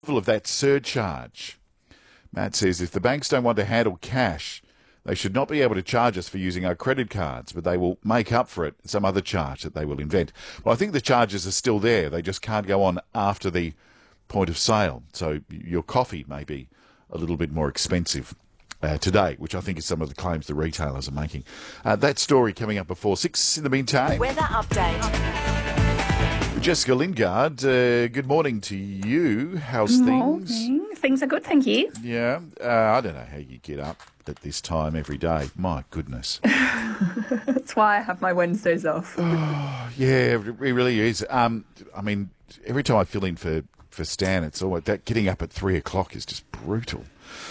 of that surcharge. Matt says if the banks don't want to handle cash, they should not be able to charge us for using our credit cards, but they will make up for it in some other charge that they will invent. Well, I think the charges are still there. They just can't go on after the point of sale. So your coffee may be a little bit more expensive today, which I think is some of the claims the retailers are making. That story coming up before 6. In the meantime, weather update. Jessica Lingard, good morning to you. How's things? Morning. Things are good, thank you. Yeah, I don't know how you get up at this time every day. My goodness. That's why I have my Wednesdays off. Yeah, it really is. I mean, every time I fill in for Stan, it's always that getting up at 3 o'clock is just brutal.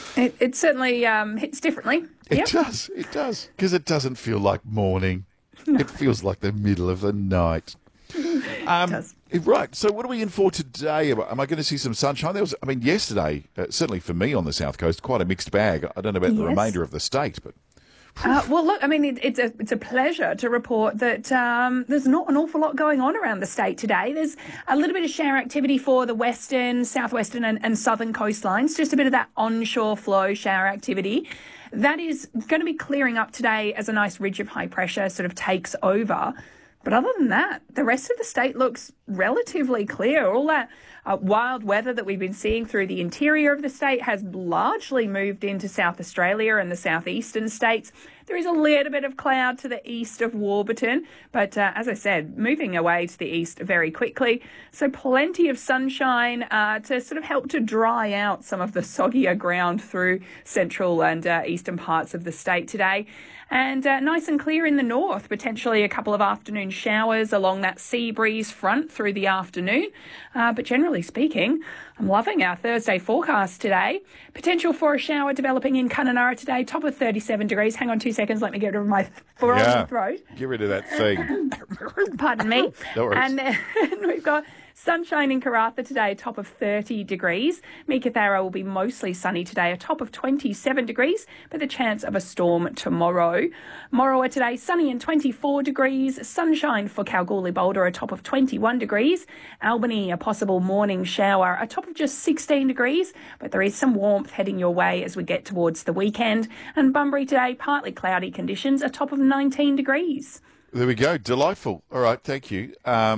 It certainly hits differently. It does, because it doesn't feel like morning. No. It feels like the middle of the night. It does. Right, so what are we in for today? Am I going to see some sunshine? Yesterday, certainly for me on the South Coast, quite a mixed bag. I don't know about the remainder of the state, but... Well, look, I mean, it's a pleasure to report that there's not an awful lot going on around the state today. There's a little bit of shower activity for the western, southwestern and southern coastlines, just a bit of that onshore flow shower activity. That is going to be clearing up today as a nice ridge of high pressure sort of takes over. But other than that, the rest of the state looks relatively clear. All that wild weather that we've been seeing through the interior of the state has largely moved into South Australia and the southeastern states. There is a little bit of cloud to the east of Warburton, but as I said, moving away to the east very quickly. So plenty of sunshine to sort of help to dry out some of the soggier ground through central and eastern parts of the state today. And nice and clear in the north, potentially a couple of afternoon showers along that sea breeze front through the afternoon. But generally speaking, I'm loving our Thursday forecast today. Potential for a shower developing in Kununurra today, top of 37 degrees. Hang on 2 seconds, let me get rid of my forearm throat. Get rid of that thing. Pardon me. No worries. And then we've got sunshine in Karratha today, a top of 30 degrees. Meekatharra will be mostly sunny today, a top of 27 degrees, but the chance of a storm tomorrow. Morawa today, sunny and 24 degrees. Sunshine for Kalgoorlie Boulder, a top of 21 degrees. Albany, a possible morning shower, a top of just 16 degrees, but there is some warmth heading your way as we get towards the weekend. And Bunbury today, partly cloudy conditions, a top of 19 degrees. There we go. Delightful. All right, thank you.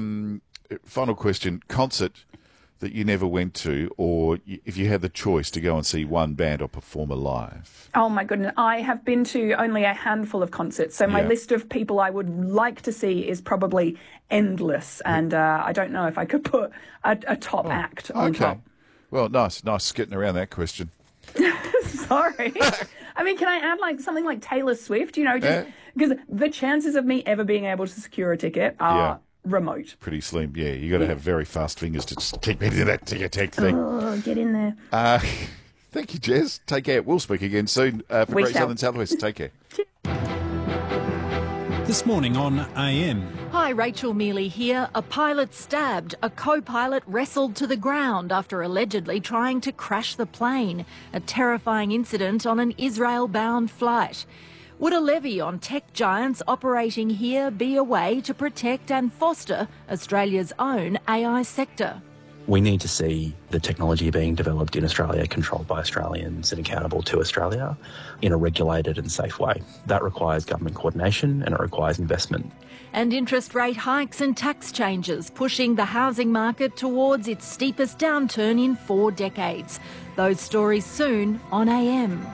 Final question. Concert that you never went to, or if you had the choice to go and see one band or performer live? Oh, my goodness. I have been to only a handful of concerts, so my list of people I would like to see is probably endless, and I don't know if I could put a top act on top. Well, nice skitting around that question. Sorry. I mean, can I add something like Taylor Swift? You know, just because the chances of me ever being able to secure a ticket are remote. Pretty slim, yeah. You got to have very fast fingers to just keep into that ticket thing. Oh, get in there. Thank you, Jez. Take care. We'll speak again soon for Great Southern Southwest. Take care. This morning on AM. Hi, Rachel Mealy here. A pilot stabbed. A co-pilot wrestled to the ground after allegedly trying to crash the plane. A terrifying incident on an Israel-bound flight. Would a levy on tech giants operating here be a way to protect and foster Australia's own AI sector? We need to see the technology being developed in Australia, controlled by Australians and accountable to Australia in a regulated and safe way. That requires government coordination and it requires investment. And interest rate hikes and tax changes pushing the housing market towards its steepest downturn in 4 decades. Those stories soon on AM.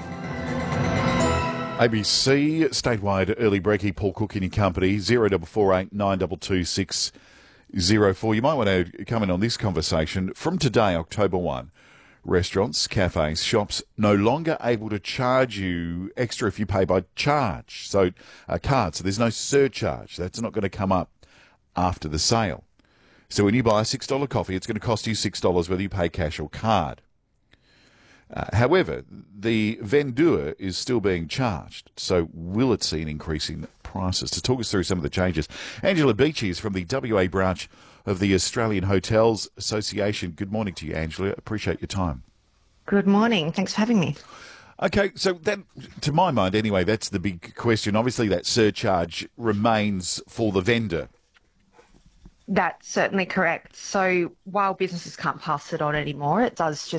ABC, statewide early brekkie, Paul Cook and company, 0448 922 604. You might want to come in on this conversation. From today, October 1, restaurants, cafes, shops no longer able to charge you extra if you pay by charge. So, card. So there's no surcharge. That's not going to come up after the sale. So when you buy a $6 coffee, it's going to cost you $6 whether you pay cash or card. However, the vendor is still being charged. So will it see an increase in prices? To talk us through some of the changes, Angela Beachy is from the WA branch of the Australian Hotels Association. Good morning to you, Angela. Appreciate your time. Good morning. Thanks for having me. Okay, so that, to my mind anyway, that's the big question. Obviously that surcharge remains for the vendor. That's certainly correct. So while businesses can't pass it on anymore, it does just